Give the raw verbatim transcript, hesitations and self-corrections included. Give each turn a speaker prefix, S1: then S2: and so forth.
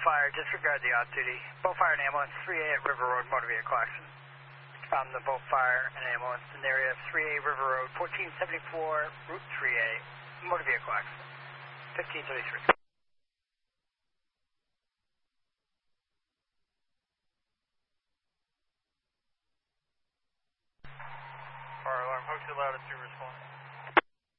S1: fire, disregard the off-duty. Boat fire and ambulance, three A at River Road, motor vehicle accident. Found the boat fire and ambulance in the area of three A River Road, fourteen seventy-four, Route three A, motor vehicle accident. fifteen thirty-three.
S2: Fire alarm, hooked to latitude, respond.